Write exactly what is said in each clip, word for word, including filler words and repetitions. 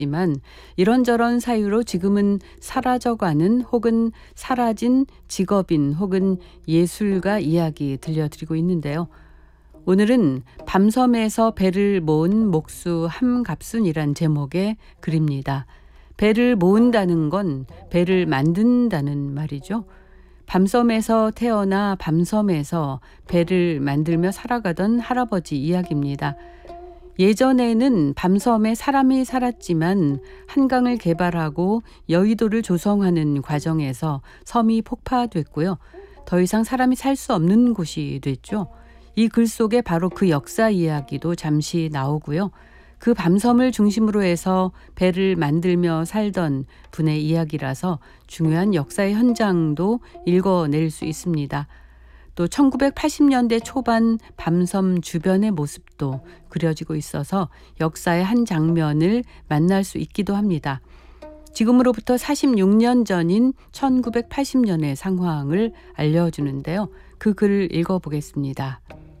지만 이런저런 사유로 지금은 사라져가는 혹은 사라진 직업인 혹은 예술가 이야기 들려드리고 있는데요. 오늘은 밤섬에서 배를 모은 목수 함갑순이란 제목의 글입니다. 배를 모은다는 건 배를 만든다는 말이죠. 밤섬에서 태어나 밤섬에서 배를 만들며 살아가던 할아버지 이야기입니다. 예전에는 밤섬에 사람이 살았지만 한강을 개발하고 여의도를 조성하는 과정에서 섬이 폭파됐고요. 더 이상 사람이 살 수 없는 곳이 됐죠. 이 글 속에 바로 그 역사 이야기도 잠시 나오고요. 그 밤섬을 중심으로 해서 배를 만들며 살던 분의 이야기라서 중요한 역사의 현장도 읽어낼 수 있습니다. 또 천구백팔십 년대 초반 밤섬 주변의 모습도 그려지고 있어서 역사의 한 장면을 만날 수 있기도 합니다. 지금으로부터 사십육 년 전인 천구백팔십 년의 상황을 알려주는데요. 그 글을 읽어보겠습니다.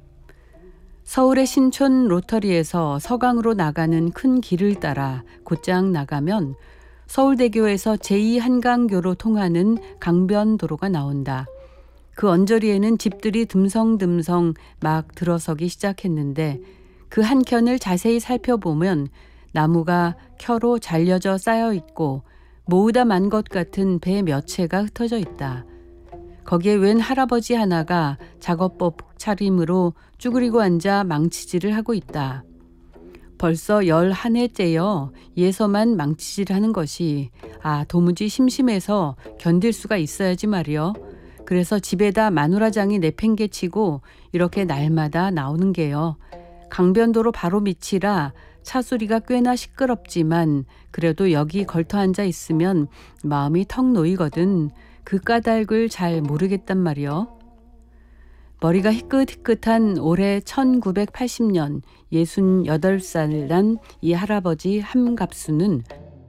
서울의 신촌 로터리에서 서강으로 나가는 큰 길을 따라 곧장 나가면 서울대교에서 제이 한강교로 통하는 강변도로가 나온다. 그 언저리에는 집들이 듬성듬성 막 들어서기 시작했는데 그 한켠을 자세히 살펴보면 나무가 켜로 잘려져 쌓여 있고 모으다 만 것 같은 배 몇 채가 흩어져 있다. 거기에 웬 할아버지 하나가 작업복 차림으로 쭈그리고 앉아 망치질을 하고 있다. 벌써 열한 해째여 예서만 망치질하는 것이 아 도무지 심심해서 견딜 수가 있어야지 말이여. 그래서 집에다 마누라장이 내팽개치고 이렇게 날마다 나오는 게요. 강변도로 바로 밑이라 차 소리가 꽤나 시끄럽지만 그래도 여기 걸터 앉아 있으면 마음이 턱 놓이거든. 그 까닭을 잘 모르겠단 말이요. 머리가 희끗희끗한 올해 천구백팔십 년 예순여덟 살 난 이 할아버지 함갑수는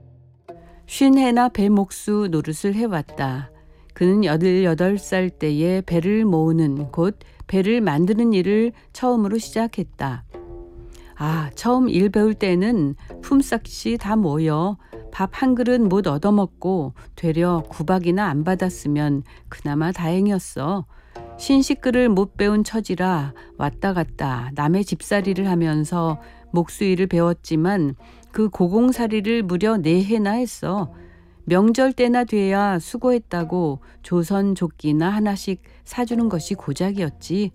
쉰 해나 배목수 노릇을 해왔다. 그는 여든여덟 살 때에 배를 모으는 곧 배를 만드는 일을 처음으로 시작했다. 아, 처음 일 배울 때는 품삯이 다 모여 밥 한 그릇 못 얻어먹고 되려 구박이나 안 받았으면 그나마 다행이었어. 신식글을 못 배운 처지라 왔다 갔다 남의 집살이를 하면서 목수일을 배웠지만 그 고공살이를 무려 네 해나 했어. 명절 때나 돼야 수고했다고 조선 조끼나 하나씩 사주는 것이 고작이었지.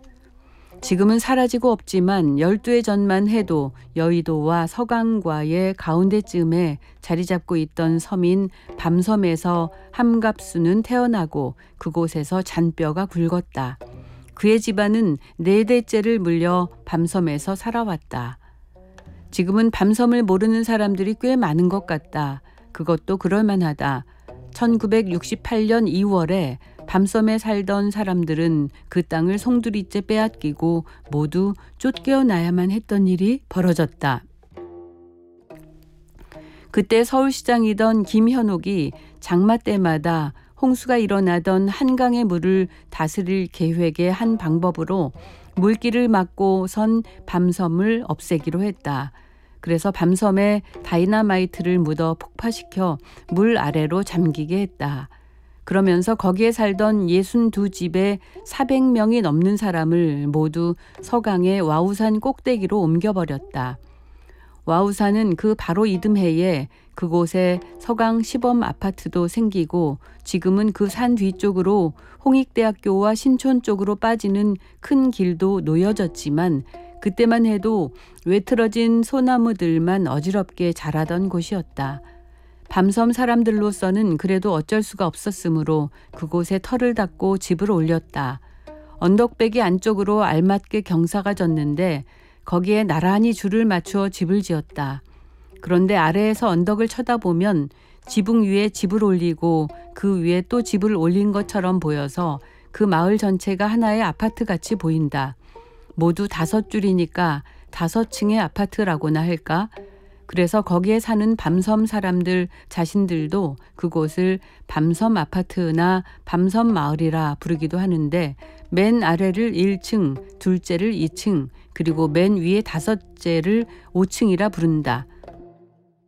지금은 사라지고 없지만 열두 해 전만 해도 여의도와 서강과의 가운데쯤에 자리 잡고 있던 섬인 밤섬에서 함갑수는 태어나고 그곳에서 잔뼈가 굵었다. 그의 집안은 네 대째를 물려 밤섬에서 살아왔다. 지금은 밤섬을 모르는 사람들이 꽤 많은 것 같다. 그것도 그럴만하다. 천구백육십팔 년 이월에 밤섬에 살던 사람들은 그 땅을 송두리째 빼앗기고 모두 쫓겨나야만 했던 일이 벌어졌다. 그때 서울시장이던 김현옥이 장마 때마다 홍수가 일어나던 한강의 물을 다스릴 계획의 한 방법으로 물길을 막고 선 밤섬을 없애기로 했다. 그래서 밤섬에 다이너마이트를 묻어 폭파시켜 물 아래로 잠기게 했다. 그러면서 거기에 살던 예순두 집에 사백 명이 넘는 사람을 모두 서강의 와우산 꼭대기로 옮겨버렸다. 와우산은 그 바로 이듬해에 그곳에 서강 시범 아파트도 생기고 지금은 그 산 뒤쪽으로 홍익대학교와 신촌 쪽으로 빠지는 큰 길도 놓여졌지만 그때만 해도 외틀어진 소나무들만 어지럽게 자라던 곳이었다. 밤섬 사람들로서는 그래도 어쩔 수가 없었으므로 그곳에 터를 닦고 집을 올렸다. 언덕배기 안쪽으로 알맞게 경사가 졌는데 거기에 나란히 줄을 맞추어 집을 지었다. 그런데 아래에서 언덕을 쳐다보면 지붕 위에 집을 올리고 그 위에 또 집을 올린 것처럼 보여서 그 마을 전체가 하나의 아파트같이 보인다. 모두 다섯 줄이니까 다섯 층의 아파트라고나 할까? 그래서 거기에 사는 밤섬 사람들 자신들도 그곳을 밤섬 아파트나 밤섬 마을이라 부르기도 하는데 맨 아래를 일 층, 둘째를 이 층, 그리고 맨 위에 다섯째를 오 층이라 부른다.